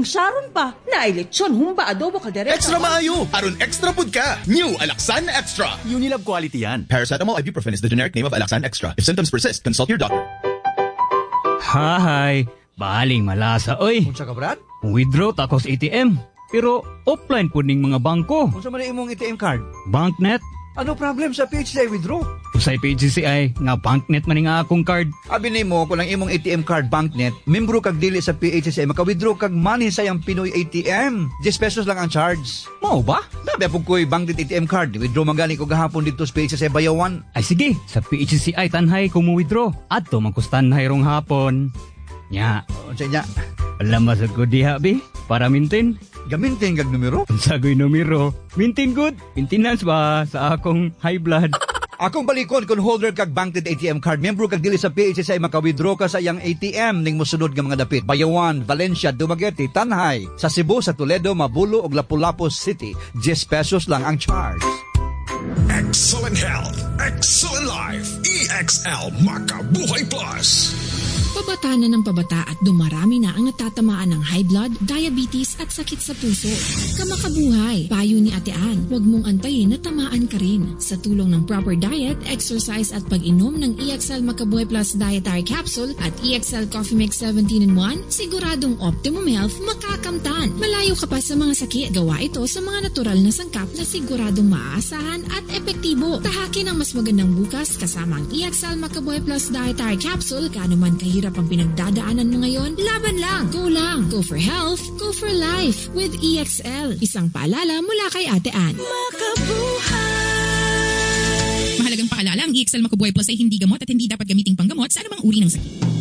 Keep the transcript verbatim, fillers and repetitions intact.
Ang saron pa, nailitsyon humba adobo kaldereta. Extra maayo! Aron extra food ka! New Alaxan Extra! Unilab quality yan. Paracetamol ibuprofen is the generic name of Alaxan Extra. If symptoms persist, consult your doctor. Hahay, baling malasa oy. Unsa ka brad? Withdraw ta ko sa A T M. Pero offline po ning mga bangko. Unsa man imong A T M card? Banknet. Ano problem sa P H C I withdraw? Usay P H C I nga banknet man nga akong card. Abi nimo kung ang imong A T M card banknet, membro kag dili sa P H C I maka-withdraw kag money sa yang Pinoy A T M. ten pesos lang ang charge. Mao ba? Dabi pug koy banknet A T M card, withdraw man gani ko gahapon dito sa P H C I Bayawan. Ay sige, sa P H C I tanhay ko mo withdraw. Adto man kustanhay rong hapon. Nya, Unsa nya? alam masag ko diha bi para maintain. Gamintin kag numero. Unsagoy numero? Maintain good. Maintenance ba sa akong high blood? Akong balikon kung holder kag banknet A T M card, membro kag dili sa P H C I maka-withdraw ka sa iyang A T M ning mosunod nga mga dapit. Bayawan, Valencia, Dumaguete, Tanhay, sa Cebu, sa Toledo, Mabulo ug Lapu-Lapu City. ten pesos lang ang charge. Excellent health, excellent life. E X L Makabuhay Plus. Pabata na ng pabata at dumarami na ang natatamaan ng high blood, diabetes at sakit sa puso. Kamakabuhay, payo ni Ate Ann, huwag mong antayin na tamaan ka rin. Sa tulong ng proper diet, exercise at pag-inom ng E X L Makabuhay Plus Dietary Capsule at E X L Coffee Mix seventeen in one, siguradong optimum health makakamtan. Malayo ka pa sa mga sakit. Gawa ito sa mga natural na sangkap na siguradong maaasahan at epektibo. Tahakin ang mas magandang bukas kasama ang E X L Makabuhay Plus Dietary Capsule. Kano man kahirap ang pinagdadaanan mo ngayon, laban lang, go lang. Go for health, go for life with E X L. Isang paalala mula kay Ate Ann. Mahalagang paalala, ang E X L Makabuhay Plus ay hindi gamot at hindi dapat gamiting panggamot sa anumang uri ng sakit.